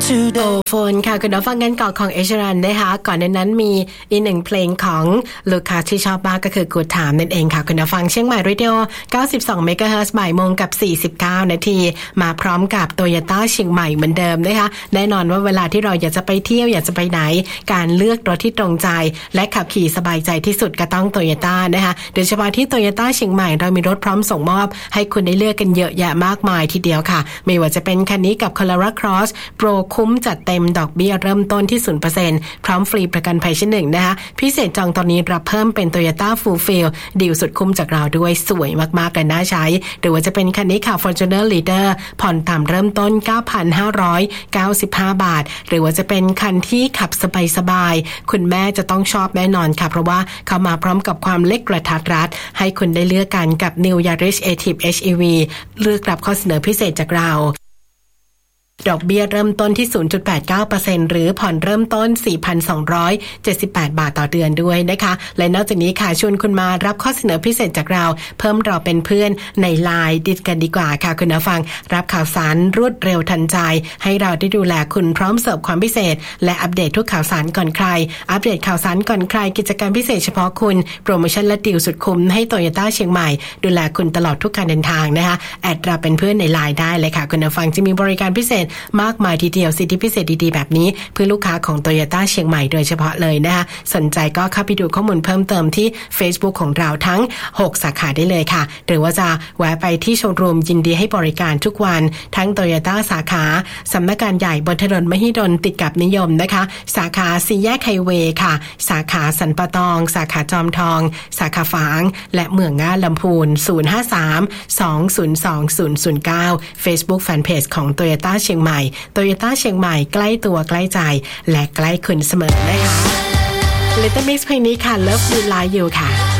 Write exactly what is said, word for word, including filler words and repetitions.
โอโฟนค่ะคุณผู้ฟังกันก่อนของเอชรันนะคะก่อนในนั้นมีอีกหนึ่งเพลงของลูคาที่ชอบมากก็คือกูถามนั่นเองค่ะคุณผู้ฟังเชียงใหม่เรดิโอเก้าสิบสองเมกะเฮิรตซ์บ่ายโมงกับสี่สิบเก้านาทีมาพร้อมกับ Toyota เชียงใหม่เหมือนเดิมนะคะแน่นอนว่าเวลาที่เราอยากจะไปเที่ยวอยากจะไปไหนการเลือกรถที่ตรงใจและขับขี่สบายใจที่สุดก็ต้อง Toyota นะคะโดยเฉพาะที่ Toyota เชียงใหม่เรามีรถพร้อมส่งมอบให้คุณได้เลือกกันเยอะแยะมากมายทีเดียวค่ะไม่ว่าจะเป็นคันนี้กับ Corolla Cross Pro คุ้มจัดเต็มดอกเบี้ยเริ่มต้นที่ ศูนย์เปอร์เซ็นต์ พร้อมฟรีประกันภัยชั้นหนึ่งนะคะพิเศษจองตอนนี้รับเพิ่มเป็น Toyota Full Field ดีลสุดคุ้มจากเราด้วยสวยมากๆกันน่าใช้หรือว่าจะเป็นคันนี้ค่ะ Fortuner Leader ผ่อนต่ำเริ่มต้น เก้าพันห้าร้อยเก้าสิบห้า บาทหรือว่าจะเป็นคันที่ขับสบายๆคุณแม่จะต้องชอบแน่นอนค่ะเพราะว่าเขามาพร้อมกับความเล็กกระทัดรัดให้คุณได้เลือกกันกับ New Yaris Active เอช อี วี เลือกรับข้อเสนอพิเศษจากเราดอกเบี้ยเริ่มต้นที่ ศูนย์จุดแปดเก้าเปอร์เซ็นต์ หรือผ่อนเริ่มต้น สี่พันสองร้อยเจ็ดสิบแปด บาทต่อเดือนด้วยนะคะและนอกจากนี้ค่ะชวนคุณมารับข้อเสนอพิเศษจากเราเพิ่มเราเป็นเพื่อนใน ไลน์ ดิสกันดีกว่าค่ะคุณผู้ฟังรับข่าวสารรวดเร็วทันใจให้เราได้ดูแลคุณพร้อมเสิร์ฟความพิเศษและอัปเดตทุกข่าวสารก่อนใครอัปเดตข่าวสารก่อนใครกิจกรรมพิเศษเฉพาะคุณโปรโมชั่นและดีลสุดคุ้มให้ Toyota เชียงใหม่ดูแลคุณตลอดทุกการเดินทางนะคะแอดเราเป็นเพื่อนใน ไลน์ ได้เลยค่ะคุณผู้ฟังจะมีบริการพิเศษมากมายทีเดียวสิทธิพิเศษดีๆแบบนี้เพื่อลูกค้าของ Toyota เชียงใหม่โดยเฉพาะเลยนะคะสนใจก็เข้าไปดูข้อมูลเพิ่มเติมที่ Facebook ของเราทั้งหกสาขาได้เลยค่ะหรือว่าจะแวะไปที่โชว์รูมยินดีให้บริการทุกวันทั้ง Toyota สาขาสำนักงานใหญ่บนถนนมหิดลติดกับนิยมนะคะสาขาสี่แยกไฮเวย์ค่ะสาขาสันปะตองสาขาจอมทองสาขาฝางและเมืองง่าลำพูนศูนย์ ห้า สาม สอง ศูนย์ สอง ศูนย์ ศูนย์ เก้า Facebook Fanpage ของ Toyota เชียงใหม่ Toyota เชียงใหม่ใกล้ตัวใกล้ใจและใกล้คุณเสมอนะคะ Little Mix เพลงนี้ค่ะ Love You Like You ค่ะ